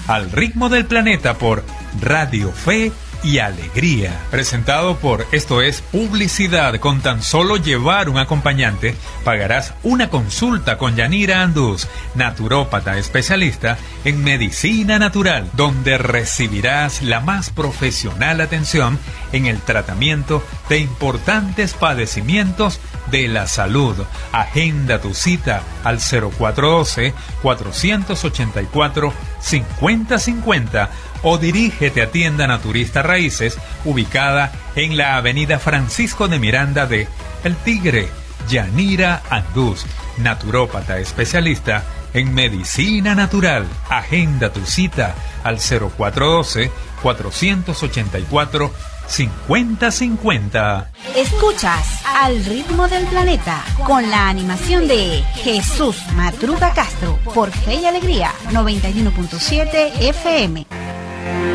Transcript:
Al ritmo del planeta por Radio Fe y Alegría. Presentado por Esto es Publicidad. Con tan solo llevar un acompañante, pagarás una consulta con Yanira Andús, naturópata especialista en medicina natural, donde recibirás la más profesional atención en el tratamiento de importantes padecimientos de la salud. Agenda tu cita al 0412-484-5050 o dirígete a Tienda Naturista Raíces, ubicada en la avenida Francisco de Miranda de El Tigre. Yanira Andús, naturópata especialista en medicina natural. Agenda tu cita al 0412-484-5050. Escuchas Al ritmo del planeta con la animación de Jesús Matruca Castro por Fe y Alegría 91.7 FM.